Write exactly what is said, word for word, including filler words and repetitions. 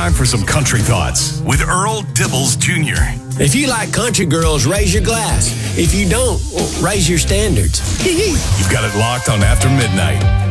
time for some country thoughts with Earl Dibbles Junior If you like country girls, raise your glass. If you don't, raise your standards. You've got it locked on After Midnight.